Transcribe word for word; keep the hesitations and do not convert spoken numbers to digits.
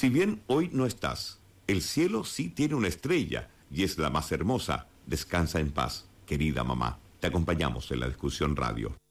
Si bien hoy no estás, el cielo sí tiene una estrella y es la más hermosa. Descansa en paz, querida mamá. Te acompañamos en la discusión radio.